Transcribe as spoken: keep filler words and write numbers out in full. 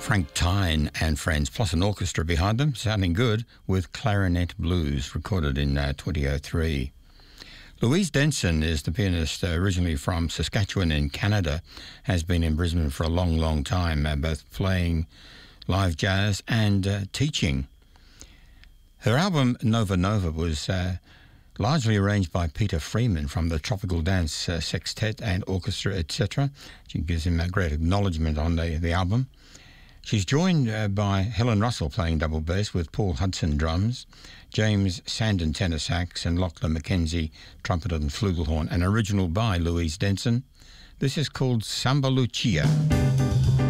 Frank Tyne and Friends, plus an orchestra behind them, sounding good, with Clarinet Blues, recorded in uh, twenty oh three. Louise Denson is the pianist, uh, originally from Saskatchewan in Canada, has been in Brisbane for a long, long time, uh, both playing live jazz and uh, teaching. Her album Nova Nova was uh, largely arranged by Peter Freeman from the Tropical Dance uh, Sextet and Orchestra, et cetera. She gives him a great acknowledgement on the, the album. She's joined uh, by Helen Russell playing double bass with Paul Hudson drums, James Sandon tenor sax, and Lachlan McKenzie trumpet and flugelhorn, an original by Louise Denson. This is called Samba Lucia.